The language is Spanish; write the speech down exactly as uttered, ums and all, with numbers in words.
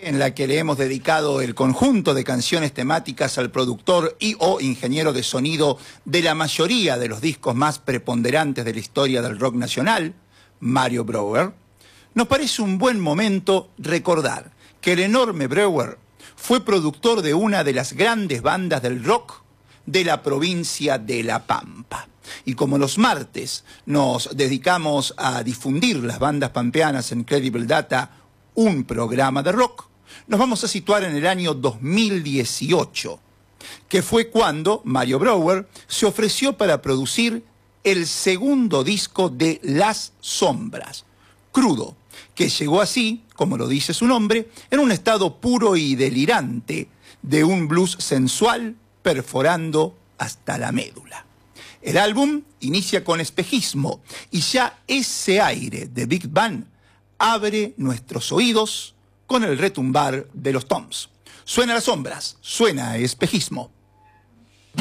En la que le hemos dedicado el conjunto de canciones temáticas al productor y o ingeniero de sonido de la mayoría de los discos más preponderantes de la historia del rock nacional, Mario Breuer, nos parece un buen momento recordar que el enorme Breuer fue productor de una de las grandes bandas del rock de la provincia de La Pampa. Y como los martes nos dedicamos a difundir las bandas pampeanas en Credible Data, un programa de rock, nos vamos a situar en el año dos mil dieciocho, que fue cuando Mario Breuer se ofreció para producir el segundo disco de Las Sombras, Crudo, que llegó así, como lo dice su nombre, en un estado puro y delirante de un blues sensual perforando hasta la médula. El álbum inicia con espejismo y ya ese aire de Big Band abre nuestros oídos con el retumbar de los toms. Suena Las Sombras, suena espejismo.